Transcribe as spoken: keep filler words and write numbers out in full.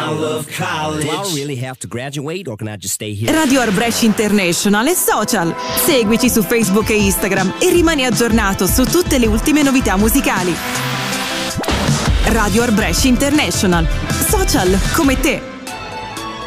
I love college. Do I really have to graduate or can I just stay here? Radio Art Brescia International e social. Seguici su Facebook e Instagram e rimani aggiornato su tutte le ultime novità musicali. Radio Art Brescia International. Social come te.